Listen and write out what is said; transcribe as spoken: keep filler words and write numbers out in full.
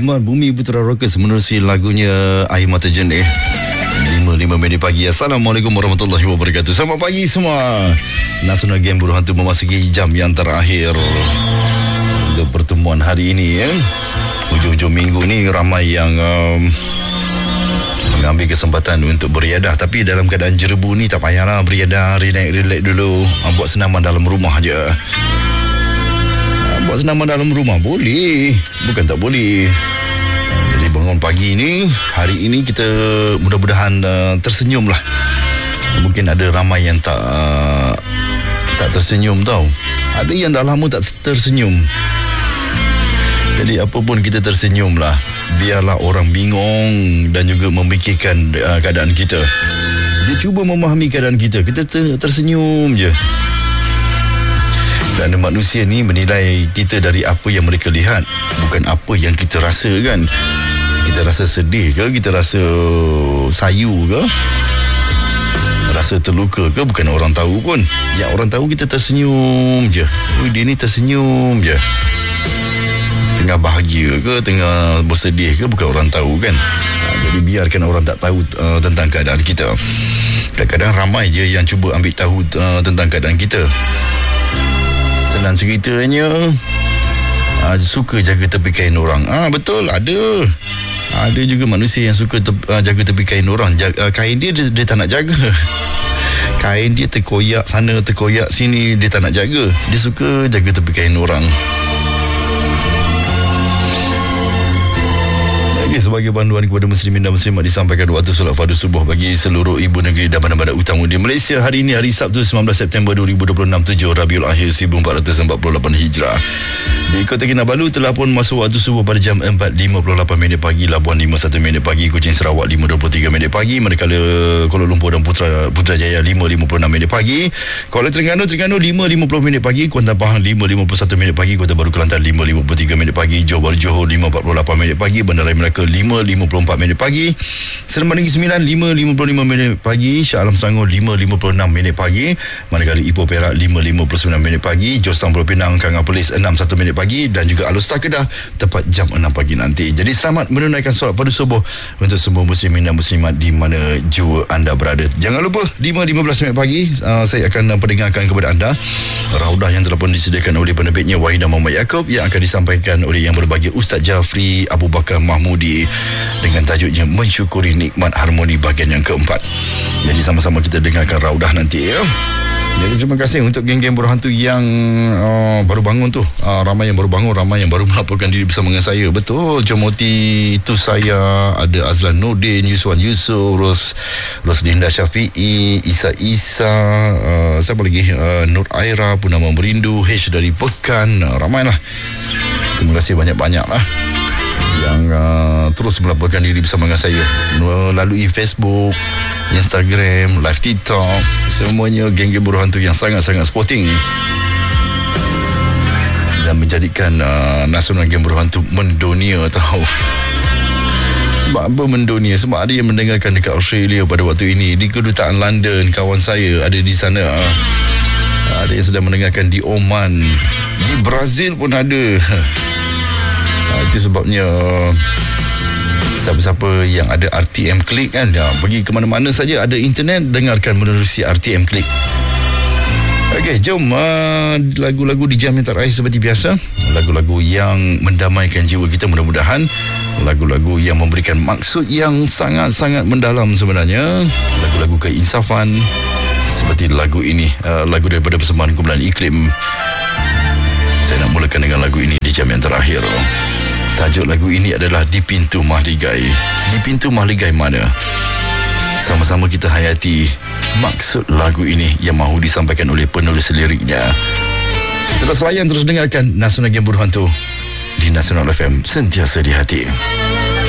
Muhammad Bumi Putra Rockers menerusi lagunya Air Mata Jernih. lima lima minit pagi. Assalamualaikum warahmatullahi wabarakatuh. Selamat pagi semua. Nasional Game Buruh Hantu memasuki jam yang terakhir untuk pertemuan hari ini ya. Hujung-hujung minggu ni ramai yang um, mengambil kesempatan untuk beriadah, tapi dalam keadaan jerebu ni tak payahlah beriadah, relax-relax dulu. uh, Buat senaman dalam rumah je. uh, Buat senaman dalam rumah boleh, bukan tak boleh. Jadi bangun pagi ni, hari ini kita mudah-mudahan uh, tersenyum lah. Mungkin ada ramai yang tak uh, tak tersenyum tau. Ada yang dah lama tak tersenyum. Jadi apapun kita tersenyum lah. Biarlah orang bingung dan juga memikirkan uh, keadaan kita. Dia cuba memahami keadaan kita. Kita ter- tersenyum je. Dan manusia ni menilai kita dari apa yang mereka lihat, bukan apa yang kita rasa kan. Kita rasa sedih ke, kita rasa sayu ke, rasa terluka ke, bukan orang tahu pun. Yang orang tahu kita tersenyum je. Oh, dia ni tersenyum je. Tengah bahagia ke, tengah bersedih ke, bukan orang tahu kan. Ha, jadi biarkan orang tak tahu uh, tentang keadaan kita. Kadang-kadang ramai je yang cuba ambil tahu uh, tentang keadaan kita. Senang ceritanya, uh, suka jaga tepi kain orang. Ah, betul, ada. Ada juga manusia yang suka te- uh, jaga tepi kain orang. Jaga, uh, kain dia, dia, dia tak nak jaga. Kain dia terkoyak sana, terkoyak sini, dia tak nak jaga. Dia suka jaga tepi kain orang. Sebagai panduan kepada muslimin dan muslimat disampaikan waktu solat fardu subuh bagi seluruh ibu negeri dan bandar-bandar utama di Malaysia. Hari ini hari Sabtu sembilan belas September dua ribu dua puluh enam, tujuh Rabiul Akhir seribu empat ratus empat puluh lapan Hijrah. Di Kota Kinabalu telah pun masuk waktu subuh pada jam empat lima puluh lapan minit pagi, Labuan lima puluh satu minit pagi, Kuching Sarawak lima dua puluh tiga minit pagi, manakala Kuala Lumpur dan Putra, Putrajaya lima lima puluh enam minit pagi, Kuala Terengganu Terengganu lima lima puluh minit pagi, Kuantan Pahang lima lima puluh satu minit pagi, Kota Baru Kelantan lima lima puluh tiga minit pagi, Johor Bahru Johor lima empat puluh lapan minit pagi, Bandaraya Melaka lima lima puluh empat minit pagi, Seremban Negeri Sembilan lima lima puluh lima minit pagi, Shah Alam Selangor lima lima puluh enam minit pagi, manakala Ipoh Perak lima lima puluh sembilan minit pagi, Jos Pulau Pinang Kanga Perlis enam satu minit pagi, dan juga Alor Setar Kedah tepat jam enam pagi nanti. Jadi selamat menunaikan solat fardu subuh untuk semua muslimin dan muslimat di mana jua anda berada. Jangan lupa lima lima belas minit pagi uh, saya akan uh, pendengarkan kepada anda raudah yang telah pun disediakan oleh penerbitnya Wahidah Muhammad Yaakob, yang akan disampaikan oleh yang berbahagia Ustaz Jafri Abu Bakar Mahmudi dengan tajuknya Mensyukuri Nikmat Harmoni bahagian yang keempat. Jadi sama-sama kita dengarkan raudah nanti ya. Jadi terima kasih untuk geng-geng Buruh Hantu yang uh, baru bangun tu. Uh, ramai yang baru bangun, ramai yang baru melaporkan diri bersama dengan saya. Betul, Jomoti itu saya, ada Azlan Nordin, Yuswan Yusof, Ros Roslinda Syafi'i, Isa Isa, uh, siapa lagi? Uh, Nur Aira, Purnama Merindu, H dari Pekan. Uh, ramailah. Terima kasih banyak-banyak lah yang uh, terus melaporkan diri bersama dengan saya melalui Facebook, Instagram, live TikTok. Semuanya geng-geng Buruh Hantu yang sangat-sangat sporting dan menjadikan uh, Nasional Game Buruh Hantu mendunia tahu. Sebab apa mendunia? Sebab ada yang mendengarkan dekat Australia pada waktu ini, di kedutaan London, kawan saya ada di sana. Uh, ada yang sedang mendengarkan di Oman, di Brazil pun ada. Uh, itu sebabnya uh, siapa-siapa yang ada R T M Click kan, ya, pergi ke mana-mana saja ada internet, dengarkan menerusi R T M Click. Okey, jom uh, lagu-lagu di jam yang terakhir seperti biasa. Lagu-lagu yang mendamaikan jiwa kita mudah-mudahan. Lagu-lagu yang memberikan maksud yang sangat-sangat mendalam sebenarnya. Lagu-lagu keinsafan seperti lagu ini, uh, lagu daripada persembahan kumpulan Iklim. Saya nak mulakan dengan lagu ini di jam yang terakhir. Tajuk lagu ini adalah Di Pintu Mahligai. Di Pintu Mahligai mana? Sama-sama kita hayati maksud lagu ini yang mahu disampaikan oleh penulis liriknya. Terus layan, terus dengarkan Nasional Game Buruh Hantu di Nasional F M, sentiasa di hati.